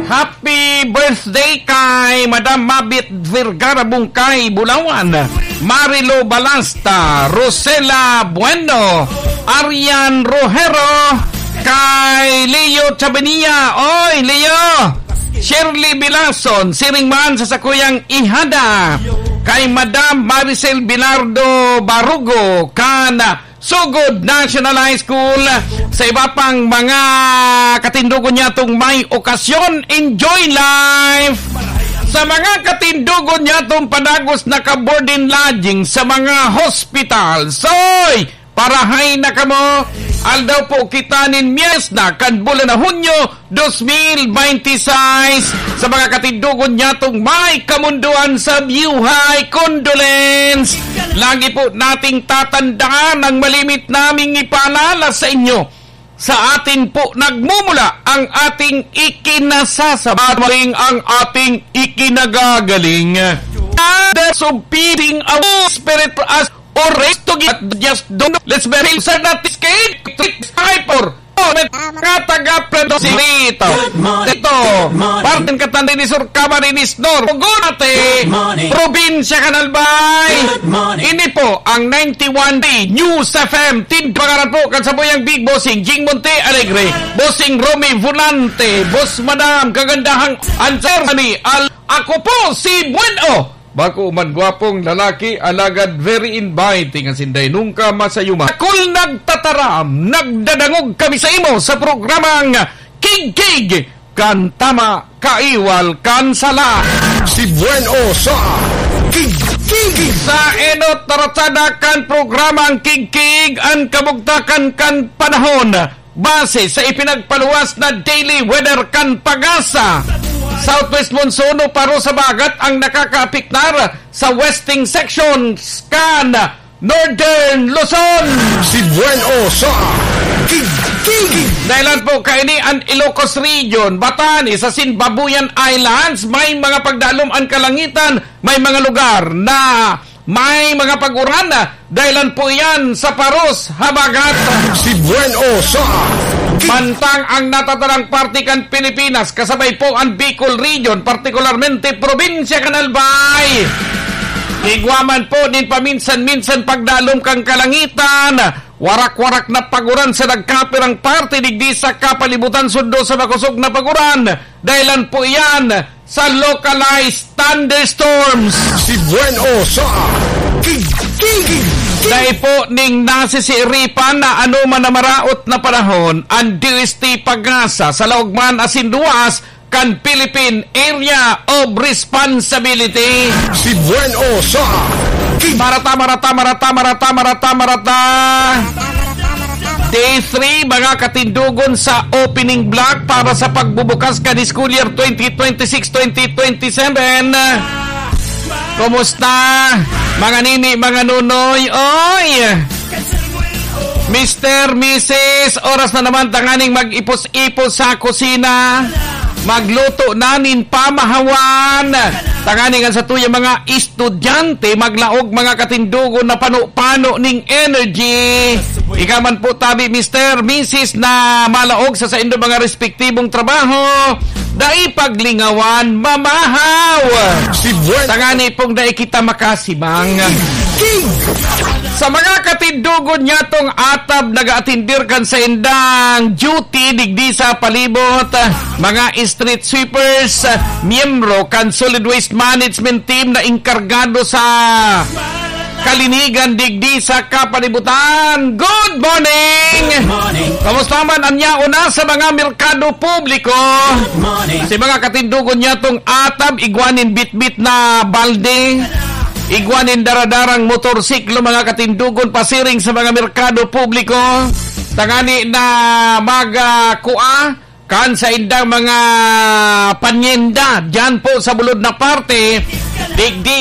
Happy birthday kay Madam Mabit Vergara Bungkay, Bulawan, Marilo Balasta, Rosela Bueno, Arian Rojero, kay Leo Chabania. Oy, Leo! Shirley Bilason, Siringman sa Sakuyang Ihada, kay Madam Maricel Bilardo Barugo, kana Sugod National High School, sa iba pang mga katindugo niya itong may okasyon. Enjoy life! Sa mga katindugo niya itong padagos na ka-boarding lodging sa mga hospital. Soy! Parahay na kamo, aldaw po kita nin miyes na kan bulan na Hunyo 2026 sa mga katindugon niya itong may kamunduan sa buhay. Condolence! Lagi po nating tatandaan ang malimit naming ipaalala sa inyo. Sa atin po nagmumula ang ating ikinasasabaling, ang ating ikinagagaling. So beating our spirit for us or rest to get just don't let's bury sir not escape hyper kataga-predo si Rito ito parten katanda ni Sur Camarines Nor Pugunate Probinsya Canalbay. Ini po ang 91D News FM tinpangaran po kansabuyang Big Bossing Jing Monte Alegre, Bossing Romy Volante, Boss Madam kagandahang answer ni ako po si Bueno. Bako man gwapong lalaki, alagad very inviting ang sinday nungka masayuma. Kul nagtataram, nagdadangog kami sa imo sa programang Kig-Kig, kan tama, kaiwal, kan sala. Si Bueno sa Kig-Kig. Sa enot taratsada kan programang Kig-Kig, ang kabugtakan kan panahon, base sa ipinagpaluwas na daily weather kan pag-asa. Southwest monsoon paro sa bagat ang nakakaapiktar sa westing sections kan Northern Luzon. Si Bueno sa Kig-Kig. Dahilan po kaini ang Ilocos Region, Batanes, sa Sinbabuyan Islands, may mga pagdalom ang kalangitan, may mga lugar na may mga pag-uran. Dahilan po yan sa Paros, Habagat. Si Bueno sa Mantang ang natatarang partikan Pilipinas, kasabay po ang Bicol Region, partikularmente Probinsya Canalbay. Igwaman po din paminsan-minsan pagdalom kang kalangitan, warak-warak na paguran sa nagkapirang parte digdi sa kapalibutan sundo sa makusog na paguran. Dahilan po yan sa localized thunderstorms. Si Bueno sa Kig-Kig. Dahil po ning nasisiripan na anuman na maraot na panahon ang DST Pag-asa sa laugman asinduas kan Philippine Area of Responsibility. Si Bueno sa Marata. Day 3, mga katindugon sa opening block para sa pagbubukas kan school year 2026-2027. Kumusta? Mga nini, mga nunoy, oy! Mr., Mrs., oras na naman tanganing mag-ipos-ipos sa kusina. Magluto nanin pamahawan. Tanganing sa tuya mga estudyante, maglaog mga katindugo na pano-pano ning energy. Ikaman po tabi, Mr., Mrs., na malaog sa indo mga respektibong trabaho. Dai paglingawan, mamahaw. Si Bueno. Tangani pong dai kita makasimang. Sa mga katindugon niya tong atab nag-atindir kan sa indang duty digdi sa palibot, mga street sweepers, miyembro kan solid waste management team na inkargado sa kalinigan digdi sa kapalibutan. Good morning! Kamusta man ang una sa mga merkado publiko? Si mga katindugon niya tong atab, igwanin bit-bit na balde, igwanin daradarang motorsiklo, mga katindugon pasiring sa mga merkado publiko. Tangani na magkua kan sa indang mga panyenda dyan po sa bulod na parte digdi